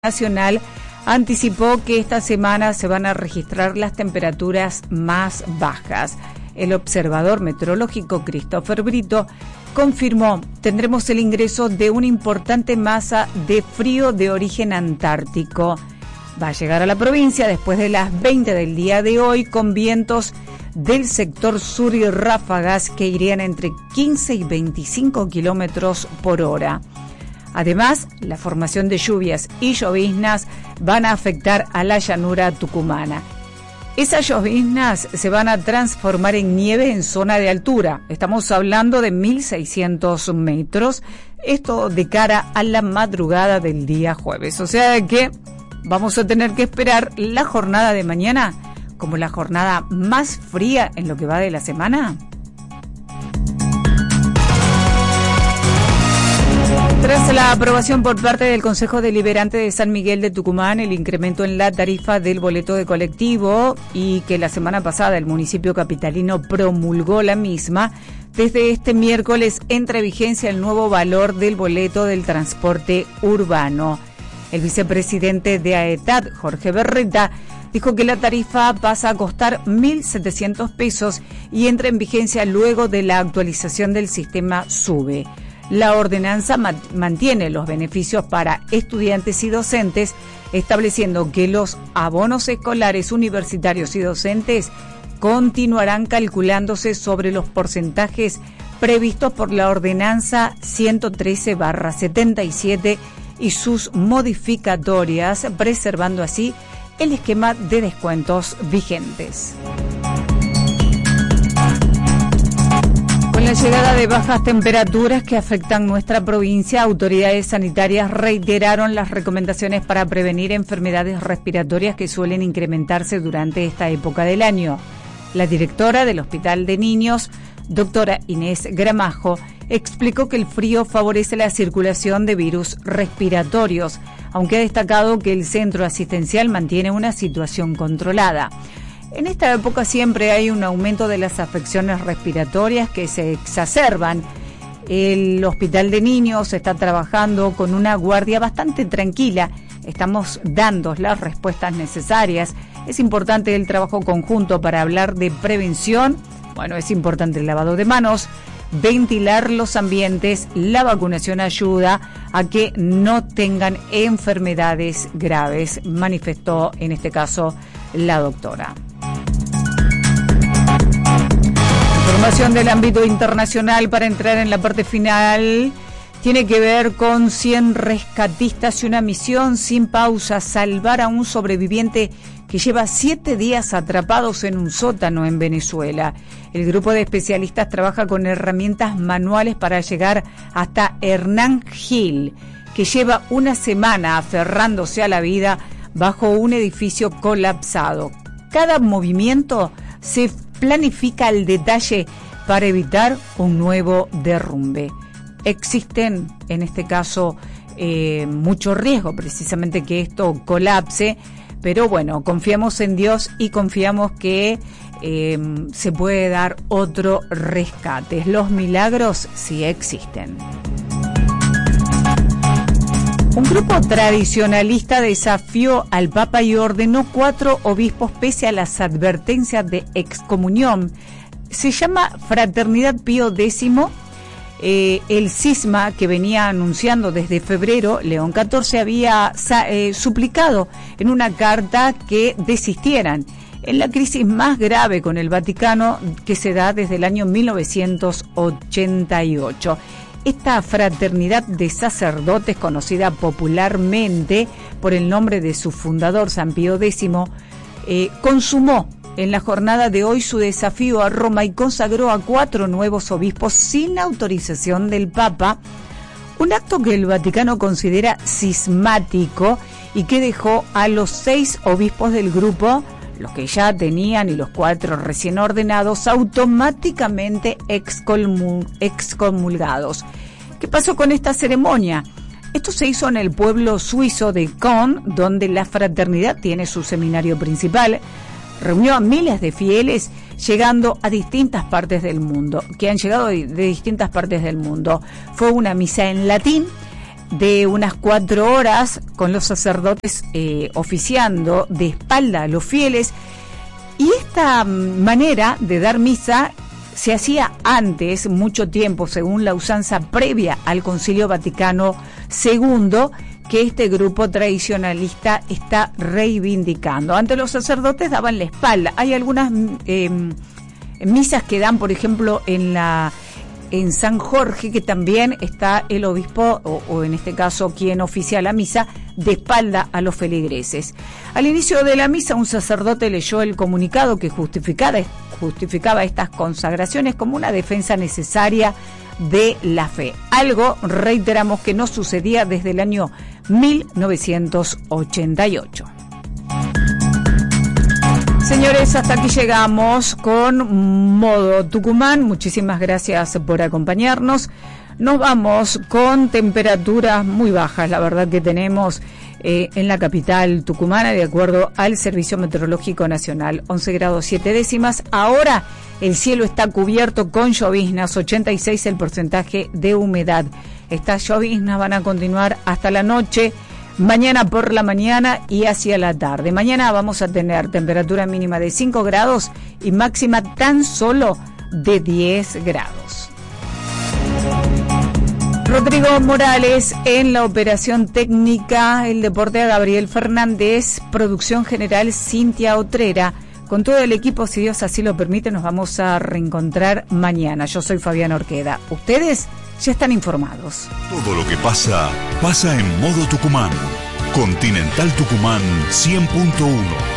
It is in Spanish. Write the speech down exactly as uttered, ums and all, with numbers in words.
Nacional anticipó que esta semana se van a registrar las temperaturas más bajas. El observador meteorológico Christopher Brito confirmó: tendremos el ingreso de una importante masa de frío de origen antártico. Va a llegar a la provincia después de las veinte del día de hoy, con vientos del sector sur y ráfagas que irían entre quince y veinticinco kilómetros por hora. Además, la formación de lluvias y lloviznas van a afectar a la llanura tucumana. Esas lloviznas se van a transformar en nieve en zona de altura. Estamos hablando de mil seiscientos metros. Esto de cara a la madrugada del día jueves. O sea que vamos a tener que esperar la jornada de mañana como la jornada más fría en lo que va de la semana. Tras la aprobación por parte del Consejo Deliberante de San Miguel de Tucumán, el incremento en la tarifa del boleto de colectivo, y que la semana pasada el municipio capitalino promulgó la misma, desde este miércoles entra en vigencia el nuevo valor del boleto del transporte urbano. El vicepresidente de AETAD, Jorge Berreta, dijo que la tarifa pasa a costar mil setecientos pesos y entra en vigencia luego de la actualización del sistema SUBE. La ordenanza mantiene los beneficios para estudiantes y docentes, estableciendo que los abonos escolares, universitarios y docentes continuarán calculándose sobre los porcentajes previstos por la ordenanza ciento trece barra setenta y siete y sus modificatorias, preservando así el esquema de descuentos vigentes. Con la llegada de bajas temperaturas que afectan nuestra provincia, autoridades sanitarias reiteraron las recomendaciones para prevenir enfermedades respiratorias que suelen incrementarse durante esta época del año. La directora del Hospital de Niños, doctora Inés Gramajo, explicó que el frío favorece la circulación de virus respiratorios, aunque ha destacado que el centro asistencial mantiene una situación controlada. En esta época siempre hay un aumento de las afecciones respiratorias que se exacerban. El Hospital de Niños está trabajando con una guardia bastante tranquila. Estamos dando las respuestas necesarias. Es importante el trabajo conjunto para hablar de prevención. Bueno, es importante el lavado de manos, ventilar los ambientes. La vacunación ayuda a que no tengan enfermedades graves, manifestó en este caso la doctora. Información del ámbito internacional para entrar en la parte final. Tiene que ver con cien rescatistas y una misión sin pausa: salvar a un sobreviviente que lleva siete días atrapados en un sótano en Venezuela. El grupo de especialistas trabaja con herramientas manuales para llegar hasta Hernán Gil, que lleva una semana aferrándose a la vida bajo un edificio colapsado. Cada movimiento se planifica al detalle para evitar un nuevo derrumbe. Existen, en este caso, eh, mucho riesgo precisamente que esto colapse, pero bueno, confiamos en Dios y confiamos que eh, se puede dar otro rescate. Los milagros sí existen. Un grupo tradicionalista desafió al Papa y ordenó cuatro obispos pese a las advertencias de excomunión. Se llama Fraternidad Pío X. Eh, el cisma que venía anunciando desde febrero, León catorce había eh, suplicado en una carta que desistieran en la crisis más grave con el Vaticano que se da desde el año mil novecientos ochenta y ocho. Esta fraternidad de sacerdotes, conocida popularmente por el nombre de su fundador, San Pío X, eh, consumó en la jornada de hoy su desafío a Roma y consagró a cuatro nuevos obispos sin autorización del Papa, un acto que el Vaticano considera cismático y que dejó a los seis obispos del grupo, los que ya tenían y los cuatro recién ordenados, automáticamente excomulgados. ¿Qué pasó con esta ceremonia? Esto se hizo en el pueblo suizo de Caen, donde la fraternidad tiene su seminario principal. Reunió a miles de fieles llegando a distintas partes del mundo, que han llegado de distintas partes del mundo. Fue una misa en latín de unas cuatro horas con los sacerdotes eh, oficiando de espalda a los fieles. Y esta manera de dar misa se hacía antes, mucho tiempo, según la usanza previa al Concilio Vaticano segundo, que este grupo tradicionalista está reivindicando. Antes los sacerdotes daban la espalda. Hay algunas eh, misas que dan, por ejemplo, en la en San Jorge, que también está el obispo, o, o en este caso quien oficia la misa, de espalda a los feligreses. Al inicio de la misa, un sacerdote leyó el comunicado que justificaba, justificaba estas consagraciones como una defensa necesaria de la fe. Algo, reiteramos, que no sucedía desde el año mil novecientos ochenta y ocho. Señores, hasta aquí llegamos con Modo Tucumán. Muchísimas gracias por acompañarnos. Nos vamos con temperaturas muy bajas, la verdad que tenemos eh, en la capital tucumana, de acuerdo al Servicio Meteorológico Nacional, once grados siete décimas. Ahora el cielo está cubierto con lloviznas, ochenta y seis el porcentaje de humedad. Estas lloviznas van a continuar hasta la noche, mañana por la mañana y hacia la tarde. Mañana vamos a tener temperatura mínima de cinco grados y máxima tan solo de diez grados. Rodrigo Morales en la operación técnica, el deporte a Gabriel Fernández, producción general Cintia Otrera. Con todo el equipo, si Dios así lo permite, nos vamos a reencontrar mañana. Yo soy Fabián Orqueda. Ustedes ya están informados. Todo lo que pasa, pasa en Modo Tucumán. Continental Tucumán cien punto uno.